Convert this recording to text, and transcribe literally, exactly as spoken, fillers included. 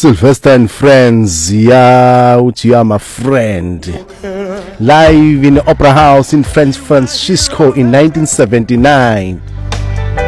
Sylvester and Friends, yeah, which you are my friend. Live in the Opera House in San Francisco in nineteen seventy-nine.